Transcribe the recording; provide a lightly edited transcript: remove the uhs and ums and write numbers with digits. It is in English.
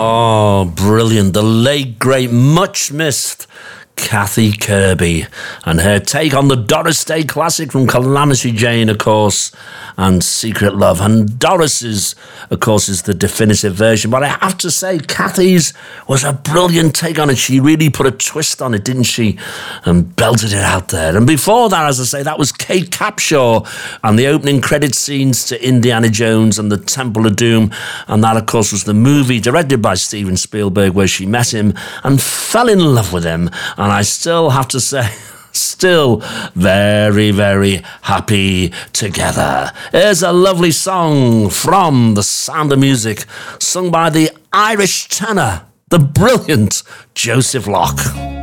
Oh, brilliant. The late, great, much missed Kathy Kirby and her take on the Doris Day classic from Calamity Jane, of course, and Secret Love. And Doris's, of course, is the definitive version. But I have to say, Kathy's was a brilliant take on it. She really put a twist on it, didn't she? And belted it out there. And before that, as I say, that was Kate Capshaw and the opening credit scenes to Indiana Jones and the Temple of Doom. And that, of course, was the movie directed by Steven Spielberg where she met him and fell in love with him. And I still have to say, still very, very happy together. Here's a lovely song from The Sound of Music, sung by the Irish tenor, the brilliant Joseph Locke.